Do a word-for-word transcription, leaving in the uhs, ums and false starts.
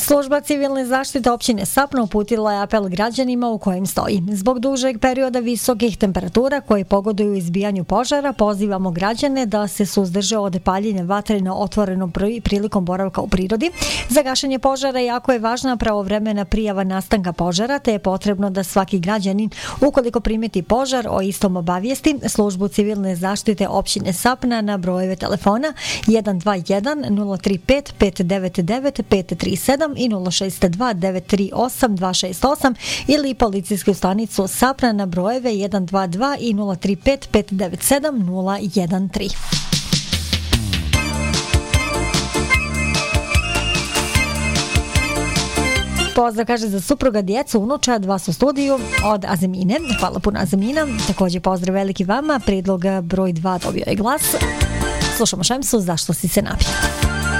Služba civilne zaštite općine Sapna uputila je apel građanima u kojem stoji: zbog dužeg perioda visokih temperatura koji pogoduju izbijanju požara, pozivamo građane da se suzdrže od paljenja vatre na otvorenom prilikom boravka u prirodi. Za gašenje požara jako je važna pravovremena prijava nastanka požara, te je potrebno da svaki građanin, ukoliko primeti požar, o istom obavijesti službu civilne zaštite općine Sapna na brojeve telefona jedan dva jedan nula tri pet pet devet devet pet tri sedam i nula šest dva devet tri osam dva šest osam ili policijsku stanicu Sapna na brojeve jedan dva dva i nula tri pet pet devet sedam nula jedan tri. Pozdrav kaže za supruga, djecu, unuča, dva su u studiju od Azemine. Hvala puno Azemina. Također pozdrav veliki vama. Prijedlog broj dva dobio je glas. Slušamo Šemsu, zašto si se napio.